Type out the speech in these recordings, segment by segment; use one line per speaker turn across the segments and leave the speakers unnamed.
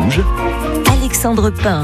Bouge,
Alexandre Pain.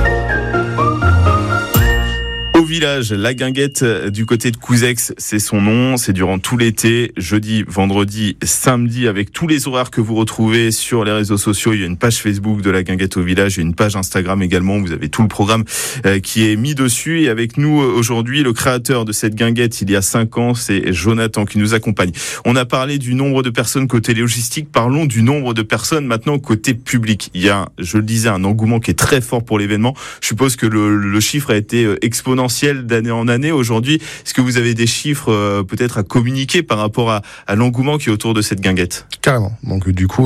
Au village, la guinguette du côté de Couzex, c'est son nom, c'est durant tout l'été, jeudi, vendredi, samedi, avec tous les horaires que vous retrouvez sur les réseaux sociaux. Il y a une page Facebook de la guinguette au village, il y a une page Instagram également, vous avez tout le programme qui est mis dessus. Et avec nous aujourd'hui, le créateur de cette guinguette il y a 5 ans, c'est Jonathan qui nous accompagne. On a parlé du nombre de personnes côté logistique, parlons du nombre de personnes maintenant côté public. Il y a, je le disais, un engouement qui est très fort pour l'événement. Je suppose que le chiffre a été exponentiel d'année en année. Aujourd'hui, est-ce que vous avez des chiffres peut-être à communiquer par rapport à l'engouement qui est autour de cette guinguette ?
Carrément. Donc du coup,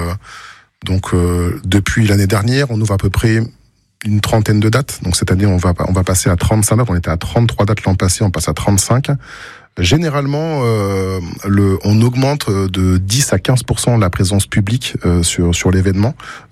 depuis l'année dernière, on ouvre à peu près une trentaine de dates. Donc cette année, on va passer à 35 dates. On était à 33 dates l'an passé, on passe à 35. Généralement, on augmente de 10 à 15% la présence publique sur l'événement,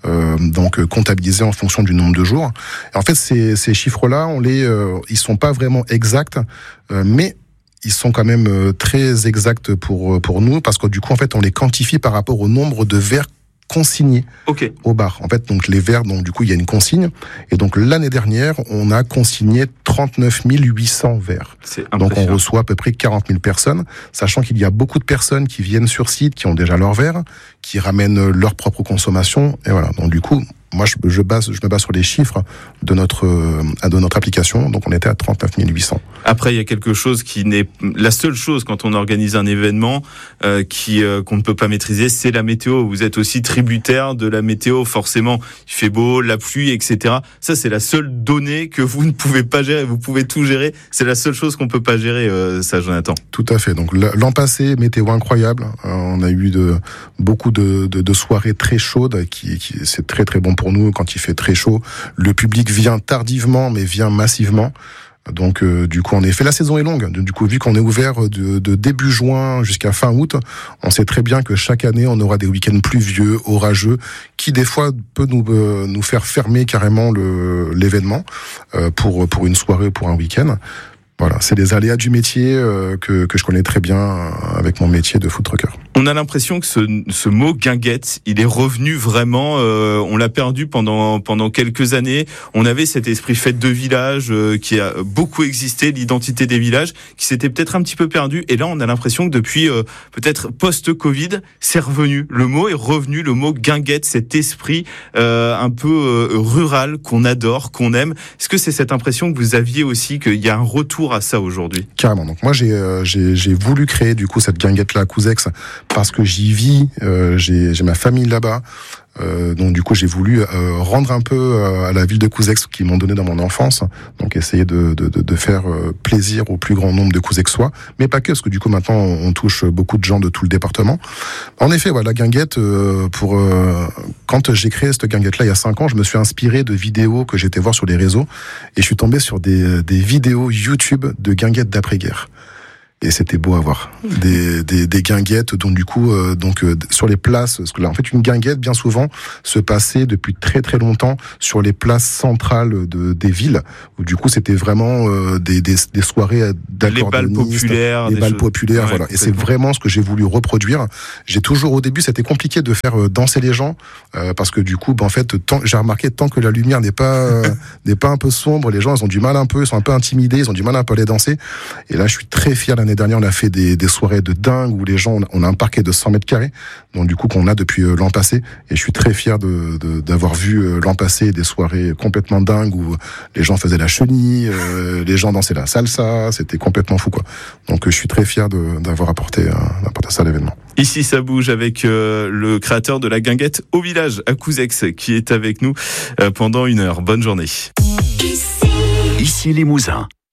donc comptabilisé en fonction du nombre de jours. Et en fait, ces chiffres-là, ils sont pas vraiment exacts, mais ils sont quand même très exacts pour nous, parce que du coup, en fait, on les quantifie par rapport au nombre de verres consignés au bar. En fait, donc les verres, donc du coup, il y a une consigne. Et donc l'année dernière, on a consigné 39 800 verres. Donc on reçoit à peu près 40 000 personnes, sachant qu'il y a beaucoup de personnes qui viennent sur site, qui ont déjà leurs verres, qui ramènent leur propre consommation. Et voilà. Donc du coup, moi, je me base sur les chiffres de notre application. Donc, on était à 39 800.
Après, il y a quelque chose qui n'est la seule chose quand on organise un événement qu'on ne peut pas maîtriser, c'est la météo. Vous êtes aussi tributaire de la météo. Forcément, il fait beau, la pluie, etc. Ça, c'est la seule donnée que vous ne pouvez pas gérer. Vous pouvez tout gérer. C'est la seule chose qu'on peut pas gérer, ça, Jonathan.
Tout à fait. Donc, l'an passé, météo incroyable. On a eu beaucoup de soirées très chaudes qui c'est très, très bon pour nous quand il fait très chaud. Le public vient tardivement, mais vient massivement. Donc, du coup, en effet, la saison est longue. Du coup, vu qu'on est ouvert de début juin jusqu'à fin août, on sait très bien que chaque année, on aura des week-ends pluvieux, orageux, qui des fois peut nous faire fermer carrément l'événement pour une soirée ou pour un week-end. Voilà, c'est des aléas du métier que je connais très bien avec mon métier de food trucker.
On a l'impression que ce mot guinguette, il est revenu vraiment. On l'a perdu pendant quelques années. On avait cet esprit fête de village qui a beaucoup existé, l'identité des villages, qui s'était peut-être un petit peu perdu. Et là, on a l'impression que depuis peut-être post-Covid, c'est revenu. Le mot est revenu, le mot guinguette, cet esprit un peu rural qu'on adore, qu'on aime. Est-ce que c'est cette impression que vous aviez aussi, qu'il y a un retour à ça aujourd'hui?
Carrément. Donc moi j'ai voulu créer du coup cette guinguette là à Couzex parce que j'y vis, j'ai ma famille là-bas. Donc du coup j'ai voulu rendre un peu à la ville de Couzex qu'ils m'ont donné dans mon enfance, donc essayer de faire plaisir au plus grand nombre de Couzexois, mais pas que, parce que du coup maintenant on touche beaucoup de gens de tout le département. En effet, voilà, la guinguette, quand j'ai créé cette guinguette là il y a 5 ans, je me suis inspiré de vidéos que j'étais voir sur les réseaux, et je suis tombé sur des vidéos YouTube de guinguettes d'après-guerre. Et c'était beau à voir. Des guinguettes, donc du coup, sur les places, parce que là, en fait, une guinguette, bien souvent, se passait depuis très très longtemps sur les places centrales des villes, où du coup, c'était vraiment des soirées d'accordéonistes, des balles populaires, voilà. Et c'est vraiment ce que j'ai voulu reproduire. J'ai toujours, au début, c'était compliqué de faire danser les gens, parce que du coup, en fait, j'ai remarqué, tant que la lumière n'est pas un peu sombre, les gens, ils ont du mal un peu, ils sont un peu intimidés, ils ont du mal un peu à aller danser. Et là, je suis très fier. L'année dernière, on a fait des soirées de dingue où les gens, on a un parquet de 100 mètres carrés, donc du coup qu'on a depuis l'an passé, et je suis très fier d'avoir vu l'an passé des soirées complètement dingues où les gens faisaient la chenille, les gens dansaient la salsa, c'était complètement fou, quoi. Donc je suis très fier d'avoir apporté ça à l'événement.
Ici ça bouge avec le créateur de la guinguette au village à Couzex qui est avec nous pendant 1 heure. Bonne journée.
Ici Limousin.